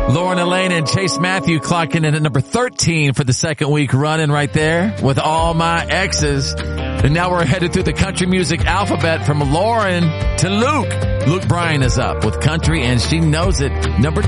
Lauren Elaine and Chase Matthew clocking in at number 13 for the second week running right there with All My Exes. And now we're headed through the country music alphabet from Lauren to Luke. Luke Bryan is up with Country and She Knows It, number